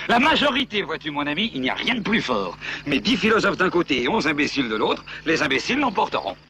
La majorité, vois-tu, mon ami, il n'y a rien de plus fort. Mais 10 philosophes d'un côté et 11 imbéciles de l'autre, les imbéciles l'emporteront.